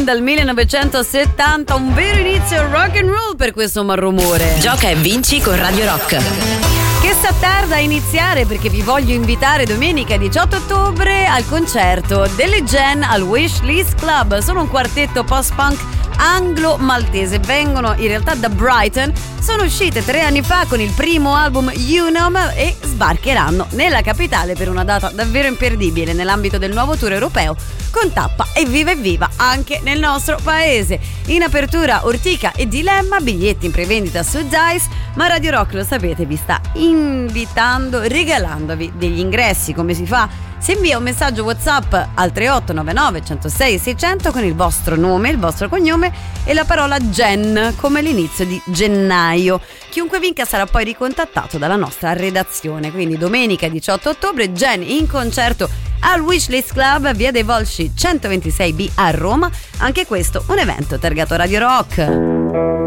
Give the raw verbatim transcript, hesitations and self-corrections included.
dal millenovecentosettanta, un vero inizio rock and roll per questo Malrumore. Gioca e vinci con Radio Rock. Che sta tarda a iniziare, perché vi voglio invitare domenica diciotto ottobre al concerto delle Gen al Wishlist Club. Sono un quartetto post-punk anglo-maltese, vengono in realtà da Brighton, sono uscite tre anni fa con il primo album Unum e sbarcheranno nella capitale per una data davvero imperdibile nell'ambito del nuovo tour europeo con tappa e viva e viva anche nel nostro paese. In apertura Ortica e Dilemma, biglietti in prevendita su Dice, ma Radio Rock, lo sapete, vi sta invitando, regalandovi degli ingressi. Come si fa? Si invia un messaggio WhatsApp al tre otto nove nove uno zero sei sei zero zero con il vostro nome, il vostro cognome e la parola Gen come l'inizio di gennaio. Chiunque vinca sarà poi ricontattato dalla nostra redazione. Quindi domenica diciotto ottobre Gen in concerto al Wishlist Club, via dei Volsci centoventisei B a Roma. Anche questo un evento targato Radio Rock.